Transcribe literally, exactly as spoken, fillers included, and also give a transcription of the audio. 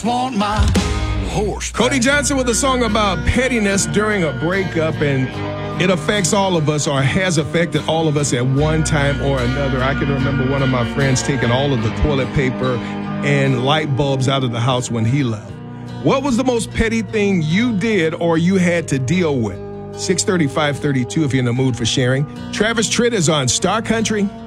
Want my horse. Cody Johnson with a song about pettiness during a breakup, and it affects all of us, or has affected all of us at one time or another. I can remember one of my friends taking all of the toilet paper and light bulbs out of the house when he left. What was the most petty thing you did or you had to deal with? six thirty, five thirty-two if you're in the mood for sharing. Travis Tritt is on Star Country.